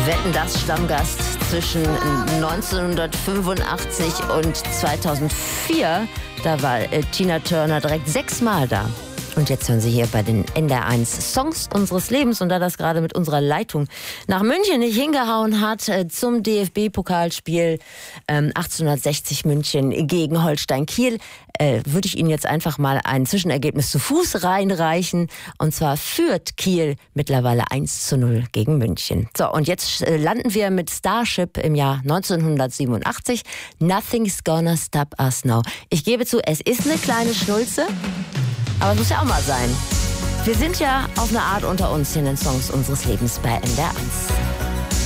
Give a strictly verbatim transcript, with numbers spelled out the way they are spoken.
Wetten, das Stammgast zwischen neunzehnhundertfünfundachtzig und zweitausendvier. Da war äh, Tina Turner direkt sechsmal da. Und jetzt hören Sie hier bei den N D R eins Songs unseres Lebens. Und da das gerade mit unserer Leitung nach München nicht hingehauen hat, äh, zum D F B-Pokalspiel ähm, achtzehnhundertsechzig München gegen Holstein Kiel, äh, würde ich Ihnen jetzt einfach mal ein Zwischenergebnis zu Fuß reinreichen. Und zwar führt Kiel mittlerweile eins zu null gegen München. So, und jetzt äh, landen wir mit Starship im Jahr neunzehnhundertsiebenundachtzig. Nothing's gonna stop us now. Ich gebe zu, es ist eine kleine Schnulze. Aber es muss ja auch mal sein. Wir sind ja auf eine Art unter uns in den Songs unseres Lebens bei N D R eins.